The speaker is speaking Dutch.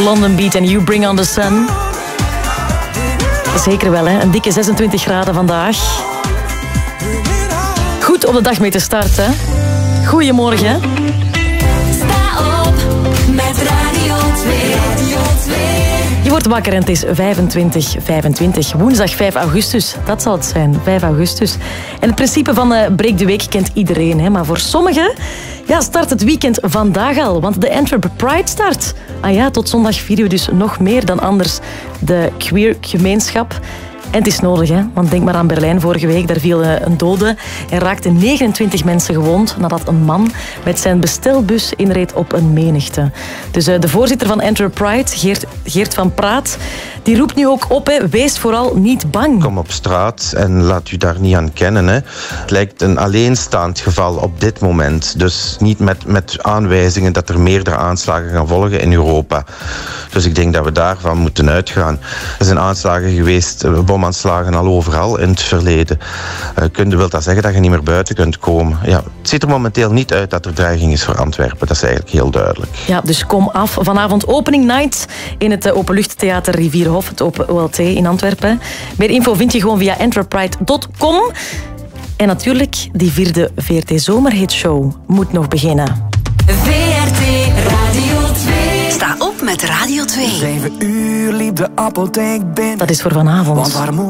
London Beat en You Bring On The Sun. Zeker wel, hè? Een dikke 26 graden vandaag. Goed om de dag mee te starten. Goedemorgen. Sta op met Radio 2. Je wordt wakker en het is 25. Woensdag 5 augustus. Dat zal het zijn, 5 augustus. En het principe van Breek de Week kent iedereen. Hè? Maar voor sommigen start het weekend vandaag al. Want de Antwerp Pride start. Ah ja, tot zondag vieren we dus nog meer dan anders de queer gemeenschap. En het is nodig, hè? Want denk maar aan Berlijn vorige week. Daar viel een dode en raakten 29 mensen gewond nadat een man met zijn bestelbus inreed op een menigte. Dus de voorzitter van Antwerp Pride, Geert van Praat, die roept nu ook op, hè, wees vooral niet bang. Kom op straat en laat u daar niet aan kennen. Hè. Het lijkt een alleenstaand geval op dit moment. Dus niet met aanwijzingen dat er meerdere aanslagen gaan volgen in Europa. Dus ik denk dat we daarvan moeten uitgaan. Er zijn aanslagen geweest, bomaanslagen al overal in het verleden. Wil dat zeggen dat je niet meer buiten kunt komen? Ja, het ziet er momenteel niet uit dat er dreiging is voor Antwerpen. Dat is eigenlijk heel duidelijk. Ja, dus kom af. Vanavond opening night in het Openluchttheater Rivierhof, het Open OLT in Antwerpen. Meer info vind je gewoon via antwerpride.com. En natuurlijk, die 4e VRT Zomerhitshow moet nog beginnen. VRT Radio 2. Sta op met Radio 2. 7 uur liep de apotheek binnen. Dat is voor vanavond. Want waar moet